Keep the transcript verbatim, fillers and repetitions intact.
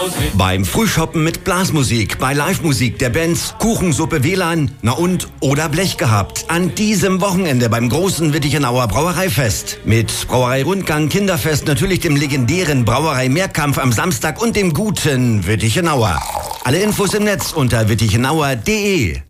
Blasmusik. Beim Frühshoppen mit Blasmusik, bei Live-Musik der Bands Kuchensuppe W L A N, na und oder Blech gehabt. An diesem Wochenende beim großen Wittichenauer Brauereifest. Mit Brauerei-Rundgang, Kinderfest, natürlich dem legendären Brauerei-Mehrkampf am Samstag und dem guten Wittichenauer. Alle Infos im Netz unter wittichenauer punkt de.